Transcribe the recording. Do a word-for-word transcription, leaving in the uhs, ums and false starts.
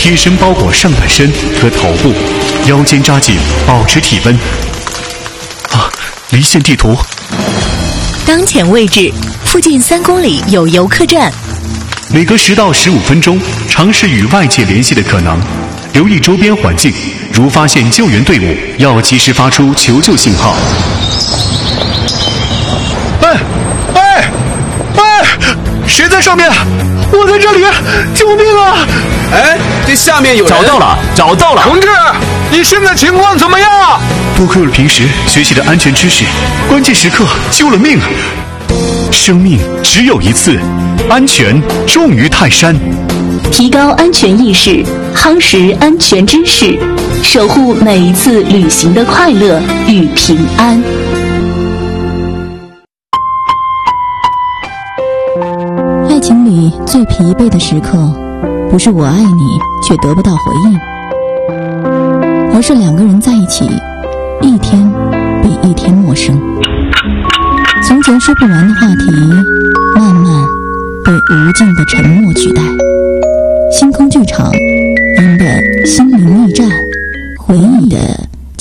贴身包裹上半身和头部，腰间扎紧，保持体温。啊，离线地图。 当前位置附近三公里有游客站。 每隔十到十五分钟，尝试与外界联系的可能，留意周边环境，如发现救援队伍，要及时发出求救信号。 哎哎哎！谁在上面？我在这里！救命啊！ 哎，这下面有人！ 找到了，找到了！ 同志，你现在情况怎么样？ 多亏了平时学习的安全知识，关键时刻救了命。生命只有一次，安全重于泰山。 提高安全意识，夯实安全知识，守护每一次旅行的快乐与平安。 爱情里最疲惫的时刻，不是我爱你却得不到回应，而是两个人在一起，一天比一天陌生。从前说不完的话题，慢慢被无尽的沉默取代。星空剧场，您的心灵驿站，回忆的